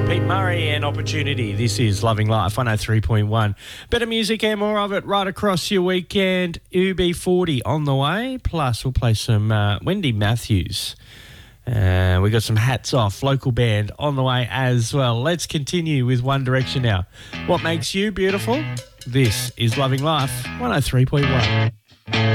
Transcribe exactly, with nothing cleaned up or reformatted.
Pete Murray and Opportunity. This is Loving Life, one oh three point one. Better music and more of it right across your weekend. U B forty on the way. Plus, we'll play some uh, Wendy Matthews. Uh, we got some Hats Off, local band on the way as well. Let's continue with One Direction now. What makes you beautiful? This is Loving Life, one oh three point one.